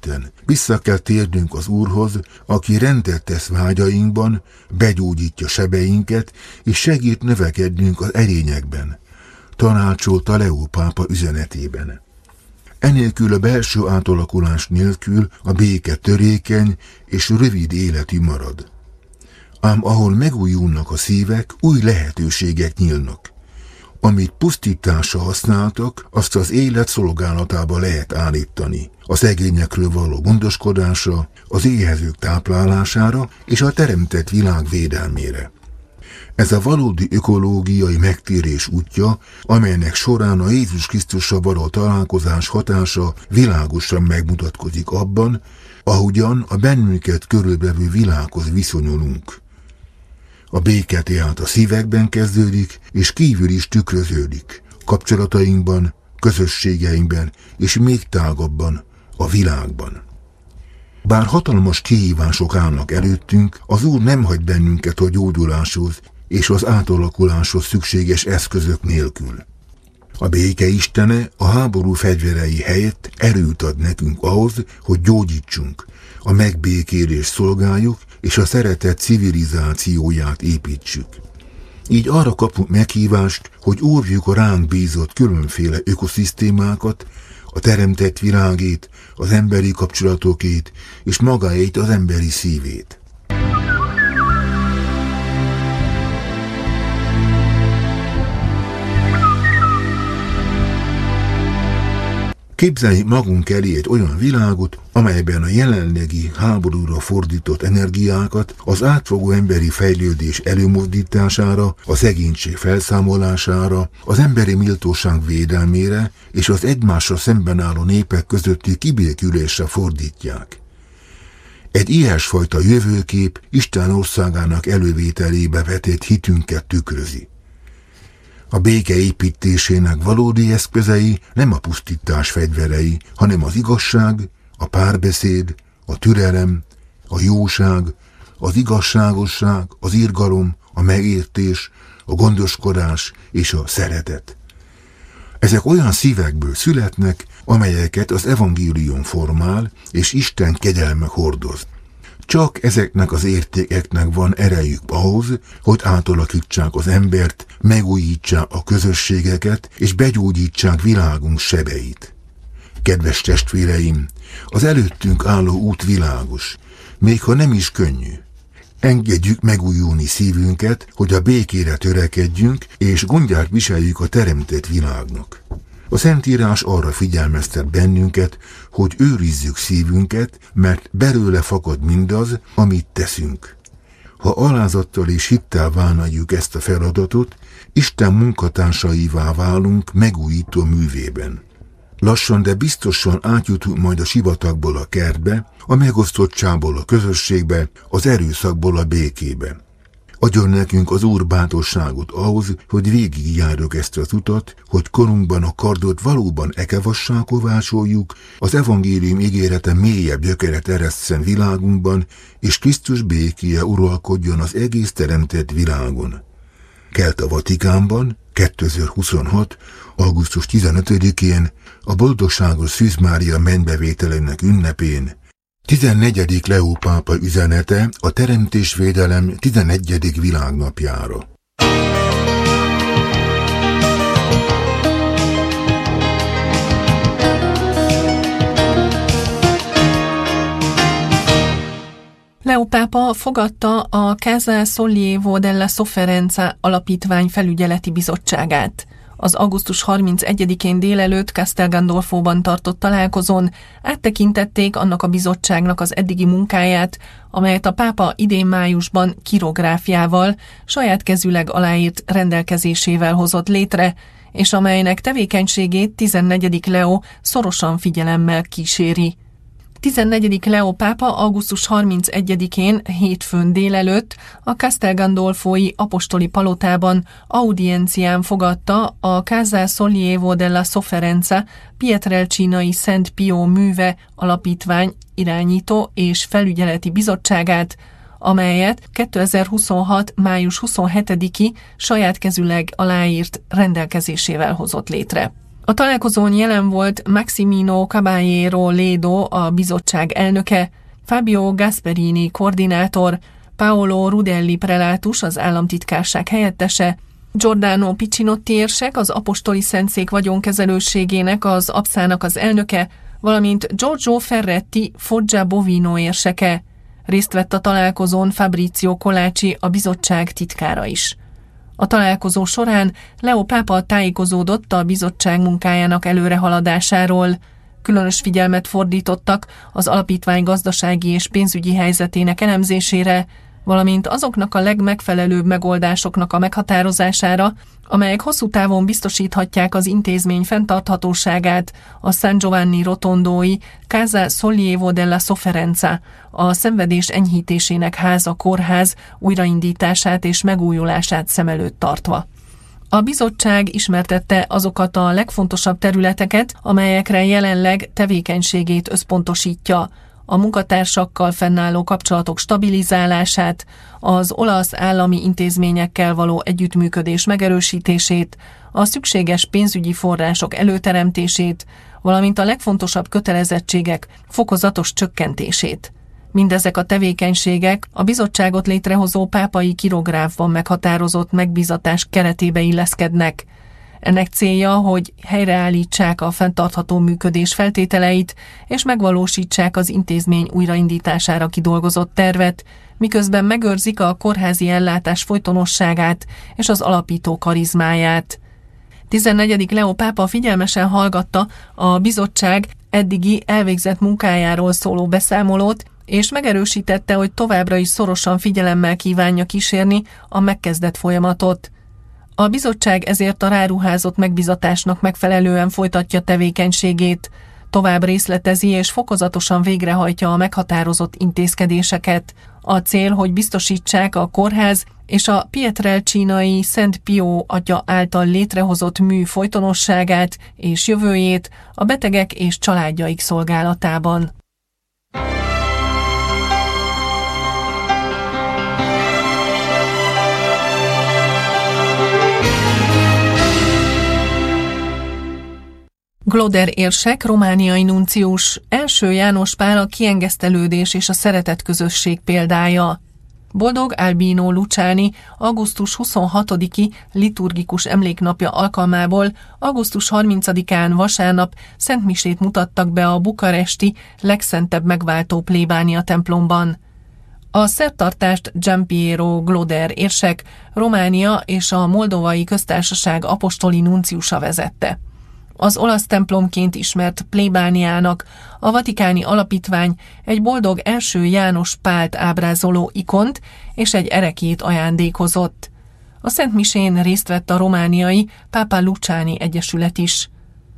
szinten. Vissza kell térnünk az Úrhoz, aki rendet tesz vágyainkban, begyógyítja sebeinket, és segít növekednünk az erényekben. Tanácsolta Leó pápa üzenetében. Enélkül a belső átalakulás nélkül a béke törékeny és rövid életű marad. Ám ahol megújulnak a szívek, új lehetőségek nyílnak. Amit pusztításra használtak, azt az élet szolgálatába lehet állítani. A szegényekről való gondoskodásra, az éhezők táplálására és a teremtett világ védelmére. Ez a valódi ökológiai megtérés útja, amelynek során a Jézus Krisztussal való találkozás hatása világosan megmutatkozik abban, ahogyan a bennünket körülvevő világhoz viszonyulunk. A béke tehát a szívekben kezdődik, és kívül is tükröződik, kapcsolatainkban, közösségeinkben, és még tágabban, a világban. Bár hatalmas kihívások állnak előttünk, az Úr nem hagy bennünket a gyógyuláshoz és az átalakuláshoz szükséges eszközök nélkül. A béke istene a háború fegyverei helyett erőt ad nekünk ahhoz, hogy gyógyítsunk, a megbékélést szolgáljuk, és a szeretet civilizációját építsük. Így arra kapunk meghívást, hogy óvjuk a ránk bízott különféle ökoszisztémákat, a teremtett világét, az emberi kapcsolatokét, és magáét az emberi szívét. Képzeljük magunk elé egy olyan világot, amelyben a jelenlegi háborúra fordított energiákat az átfogó emberi fejlődés előmozdítására, a szegénység felszámolására, az emberi méltóság védelmére és az egymásra szemben álló népek közötti kibékülésre fordítják. Egy ilyesfajta jövőkép Isten országának elővételébe vetett hitünket tükrözi. A béke építésének valódi eszközei nem a pusztítás fegyverei, hanem az igazság, a párbeszéd, a türelem, a jóság, az igazságosság, az irgalom, a megértés, a gondoskodás és a szeretet. Ezek olyan szívekből születnek, amelyeket az evangélium formál, és Isten kegyelme hordoz. Csak ezeknek az értékeknek van erejük ahhoz, hogy átalakítsák az embert, megújítsák a közösségeket, és begyógyítsák világunk sebeit. Kedves testvéreim, az előttünk álló út világos, még ha nem is könnyű. Engedjük megújulni szívünket, hogy a békére törekedjünk, és gondját viseljük a teremtett világnak. A Szentírás arra figyelmeztet bennünket, hogy őrizzük szívünket, mert belőle fakad mindaz, amit teszünk. Ha alázattal és hittel vállaljuk ezt a feladatot, Isten munkatársaivá válunk megújító művében. Lassan, de biztosan átjutunk majd a sivatagból a kertbe, a megosztottságból a közösségbe, az erőszakból a békébe. Adjon nekünk az Úr bátorságot ahhoz, hogy végigjárjuk ezt az utat, hogy korunkban a kardot valóban ekevassá kovácsoljuk, az evangélium ígérete mélyebb gyökeret eresszen világunkban, és Krisztus békéje uralkodjon az egész teremtett világon. Kelt a Vatikánban 2026. augusztus 15-én a boldogságos Szűz Mária mennybevételének ünnepén 14. Leó pápa üzenete a teremtésvédelem 11. világnapjára. Leó pápa fogadta a Casa Sollievo della Sofferenza alapítvány felügyeleti bizottságát. Az augusztus 31-én délelőtt Castel Gandolfóban tartott találkozón áttekintették annak a bizottságnak az eddigi munkáját, amelyet a pápa idén májusban kirográfiával, saját kezűleg aláírt rendelkezésével hozott létre, és amelynek tevékenységét 14. Leó szorosan figyelemmel kíséri. 14. Leó pápa augusztus 31-én hétfőn délelőtt a Castel Gandolfói apostoli palotában audiencián fogadta a Casa Sollievo della Sofferenza Pietrelcinai Szent Pio műve alapítvány irányító és felügyeleti bizottságát, amelyet 2026. május 27-i saját kezűleg aláírt rendelkezésével hozott létre. A találkozón jelen volt Maximino Caballero Ledo, a bizottság elnöke, Fabio Gasperini koordinátor, Paolo Rudelli prelátus, az államtitkárság helyettese, Giordano Piccinotti érsek, az apostoli szentszék vagyonkezelőségének, az APSZ-nak az elnöke, valamint Giorgio Ferretti Foggia Bovino érseke. Részt vett a találkozón Fabrizio Colacci, a bizottság titkára is. A találkozó során Leo pápa tájékozódott a bizottság munkájának előrehaladásáról. Különös figyelmet fordítottak az alapítvány gazdasági és pénzügyi helyzetének elemzésére, valamint azoknak a legmegfelelőbb megoldásoknak a meghatározására, amelyek hosszú távon biztosíthatják az intézmény fenntarthatóságát, a San Giovanni Rotondói Casa Sollievo della Sofferenza, a szenvedés enyhítésének háza kórház újraindítását és megújulását szem előtt tartva. A bizottság ismertette azokat a legfontosabb területeket, amelyekre jelenleg tevékenységét összpontosítja: a munkatársakkal fennálló kapcsolatok stabilizálását, az olasz állami intézményekkel való együttműködés megerősítését, a szükséges pénzügyi források előteremtését, valamint a legfontosabb kötelezettségek fokozatos csökkentését. Mindezek a tevékenységek a bizottságot létrehozó pápai kirográfban meghatározott megbízatás keretébe illeszkednek. Ennek célja, hogy helyreállítsák a fenntartható működés feltételeit, és megvalósítsák az intézmény újraindítására kidolgozott tervet, miközben megőrzik a kórházi ellátás folytonosságát és az alapító karizmáját. 14. Leo pápa figyelmesen hallgatta a bizottság eddigi elvégzett munkájáról szóló beszámolót, és megerősítette, hogy továbbra is szorosan figyelemmel kívánja kísérni a megkezdett folyamatot. A bizottság ezért a ráruházott megbízatásnak megfelelően folytatja tevékenységét, tovább részletezi és fokozatosan végrehajtja a meghatározott intézkedéseket. A cél, hogy biztosítsák a kórház és a Pietrelcinai Szent Pio atya által létrehozott mű folytonosságát és jövőjét a betegek és családjaik szolgálatában. Gloder érsek, romániai nuncius, első János Pál a kiengesztelődés és a szeretet közösség példája. Boldog Albino Luciani augusztus 26-i liturgikus emléknapja alkalmából augusztus 30-án vasárnap szentmisét mutattak be a bukaresti legszentebb megváltó plébánia templomban. A szertartást Giampiero Gloder érsek, Románia és a Moldovai Köztársaság apostoli nunciusa vezette. Az olasz templomként ismert plébániának a vatikáni alapítvány egy boldog első János Pált ábrázoló ikont és egy ereklyét ajándékozott. A szentmisén részt vett a romániai Papa Luciani Egyesület is.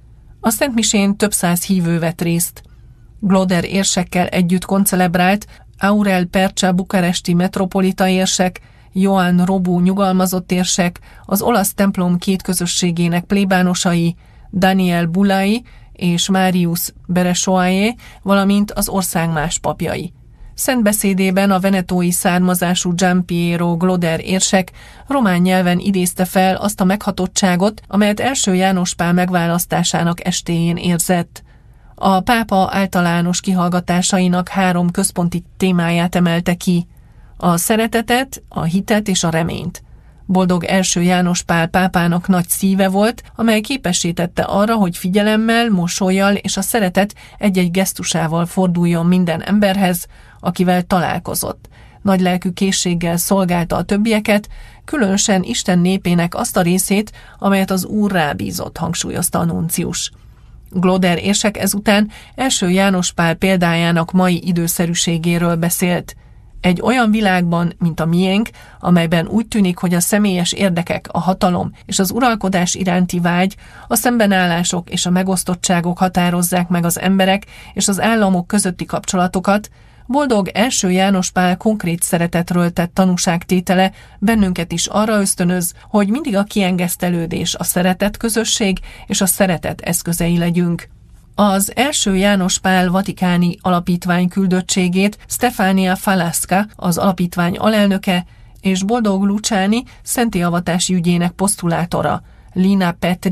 A szentmisén több száz hívő vett részt. Gloder érsekkel együtt koncelebrált Aurel Percsa bukaresti metropolita érsek, Ioan Robu nyugalmazott érsek, az olasz templom két közösségének plébánosai, Daniel Bulai és Marius Beresoaé, valamint az ország más papjai. Szent beszédében a venetói származású Giampiero Gloder érsek román nyelven idézte fel azt a meghatottságot, amelyet első János Pál megválasztásának estéjén érzett. A pápa általános kihallgatásainak 3 központi témáját emelte ki: a szeretetet, a hitet és a reményt. Boldog első János Pál pápának nagy szíve volt, amely képessé tette arra, hogy figyelemmel, mosollyal és a szeretet egy-egy gesztusával forduljon minden emberhez, akivel találkozott. Nagylelkű készséggel szolgálta a többieket, különösen Isten népének azt a részét, amelyet az Úr rábízott, hangsúlyozta a nuncius. Gloder érsek ezután első János Pál példájának mai időszerűségéről beszélt. Egy olyan világban, mint a miénk, amelyben úgy tűnik, hogy a személyes érdekek, a hatalom és az uralkodás iránti vágy, a szembenállások és a megosztottságok határozzák meg az emberek és az államok közötti kapcsolatokat, boldog első János Pál konkrét szeretetről tett tanúságtétele bennünket is arra ösztönöz, hogy mindig a kiengesztelődés, a szeretet közösség és a szeretet eszközei legyünk. Az első János Pál vatikáni alapítvány küldöttségét Stefania Falasca, az alapítvány alelnöke, és boldog Luciani szentélyeavatási ügyének posztulátora, Lina Petri,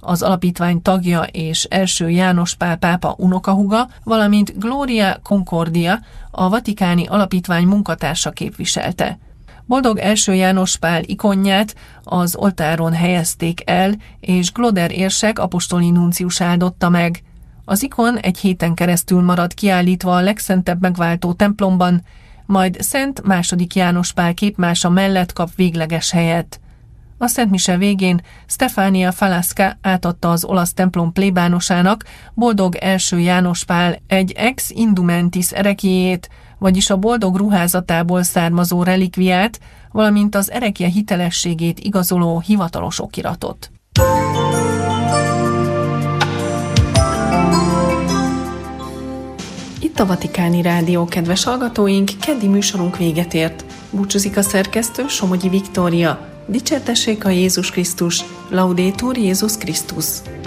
az alapítvány tagja és első János Pál pápa unokahúga, valamint Gloria Concordia, a vatikáni alapítvány munkatársa képviselte. Boldog első János Pál ikonját az oltáron helyezték el, és Gloder érsek apostoli nuncius áldotta meg. Az ikon egy héten keresztül marad kiállítva a legszentebb megváltó templomban, majd Szent II. János Pál képmása mellett kap végleges helyet. A szentmise végén Stefania Falasca átadta az olasz templom plébánosának, Boldog első János Pál egy ex indumentis erekjéjét, vagyis a boldog ruházatából származó relikviát, valamint az erekje hitelességét igazoló hivatalos okiratot. Itt a Vatikáni Rádió, kedves hallgatóink, keddi műsorunk véget ért. Búcsúzik a szerkesztő, Somogyi Viktória. Dicsértessék a Jézus Krisztus, Laudetur Jézus Krisztus.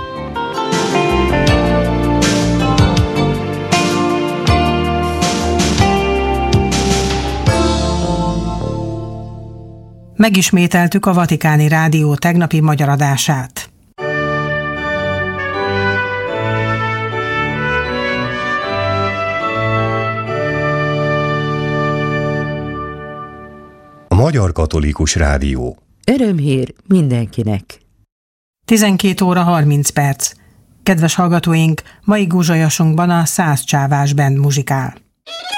Megismételtük a Vatikáni Rádió tegnapi magyar adását. Magyar Katolikus Rádió. Örömhír mindenkinek. 12 óra 30 perc. Kedves hallgatóink, mai gúzsajosunkban a 100 csávás band muzsikál.